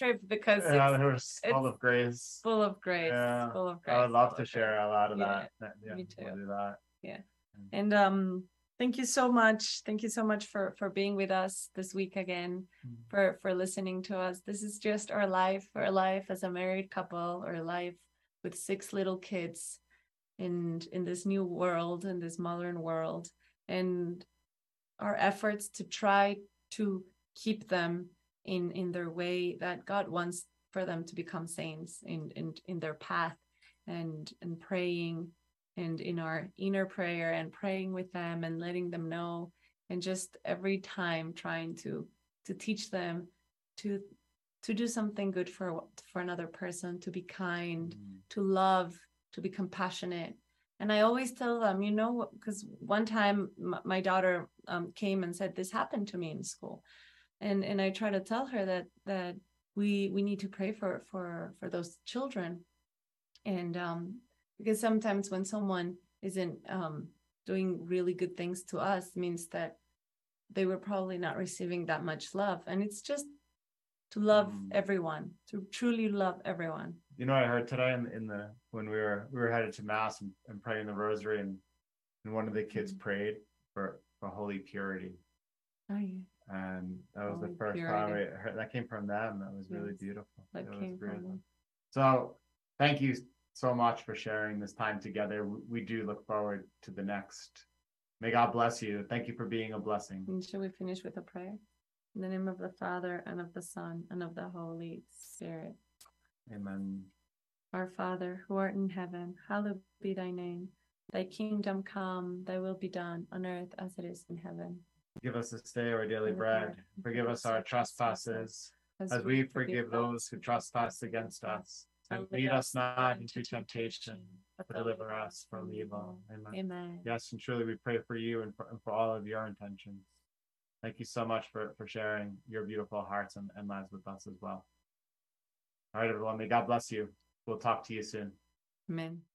trip because Yeah, they were full it's of grace. full of grace, Yeah, full of I grace, would love full to of grace. share a lot of Yeah, that. Yeah, me we'll too. do that. Yeah. And thank you so much. Thank you so much for being with us this week again, for listening to us. This is just our life as a married couple, our life with 6 little kids in this new world, in this modern world, and our efforts to try to keep them in their way that God wants for them to become saints in their path, and praying, and in our inner prayer, and praying with them and letting them know, and just every time trying to teach them to to do something good for another person, to be kind, to love, to be compassionate. And I always tell them, because one time my daughter came and said, this happened to me in school. And I try to tell her that we need to pray for those children. And because sometimes when someone isn't doing really good things to us, means that they were probably not receiving that much love. And it's just to love everyone, to truly love everyone. I heard today in the when we were headed to mass and praying the rosary, and one of the kids prayed for holy purity. Oh, yeah. And that was Holy the first purity. time we heard that came from them. That was really beautiful. That came from them. So thank you so much for sharing this time together. We do look forward to the next. May God bless you. Thank you for being a blessing. And shall we finish with a prayer? In the name of the Father, and of the Son, and of the Holy Spirit. Amen. Our Father, who art in heaven, hallowed be thy name. Thy kingdom come, thy will be done, on earth as it is in heaven. Give us this day our daily bread. Forgive us our trespasses, as we forgive those who trespass against us. And lead us not into temptation, but deliver us from evil. Amen. Amen. Yes, and truly we pray for you and for all of your intentions. Thank you so much for sharing your beautiful hearts and lives with us as well. All right, everyone. May God bless you. We'll talk to you soon. Amen.